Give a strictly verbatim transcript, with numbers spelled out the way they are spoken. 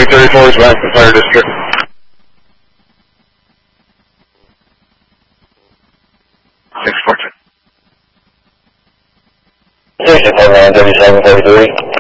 Mike thirty-four is back to the fire district. six four two. six four nine thirty-seven forty-three.